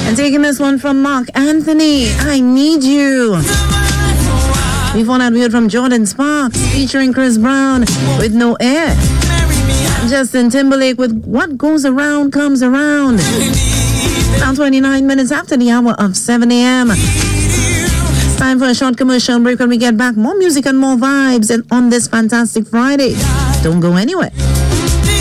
And taking this one from Mark Anthony, I Need You. Before that, we heard from Jordan Sparks featuring Chris Brown with No Air. Justin Timberlake with What Goes Around Comes Around. Now 29 minutes after the hour of 7 a.m. It's time for a short commercial break. When we get back, more music and more vibes and on this fantastic Friday. Don't go anywhere.